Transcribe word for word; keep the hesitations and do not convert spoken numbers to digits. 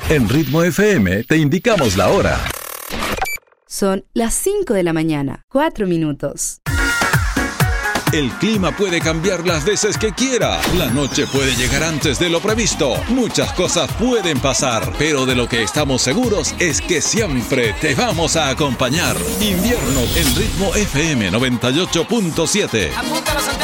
En Ritmo F M te indicamos la hora. Son las cinco de la mañana, cuatro minutos. El clima puede cambiar las veces que quiera. La noche puede llegar antes de lo previsto. Muchas cosas pueden pasar, pero de lo que estamos seguros es que siempre te vamos a acompañar. Invierno en Ritmo F M noventa y ocho punto siete. Apunta los